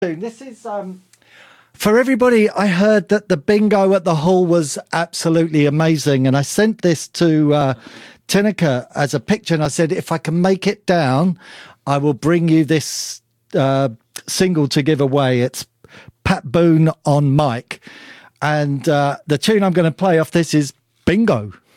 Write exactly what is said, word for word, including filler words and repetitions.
This is um, for everybody. I heard that the bingo at the hall was absolutely amazing, and I sent this to uh, Tineke as a picture, and I said, if I can make it down, I will bring you this uh, single to give away. It's Pat Boone on mic, and uh, the tune I'm going to play off this is Bingo.